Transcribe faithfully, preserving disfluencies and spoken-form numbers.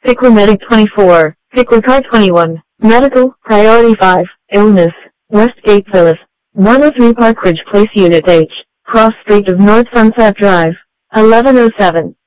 Pickler Medic twenty-four, Pickler Car twenty-one, Medical, Priority five, Illness, Westgate Villas, one oh three Park Ridge Place Unit H, Cross Street of North Sunset Drive, eleven oh seven.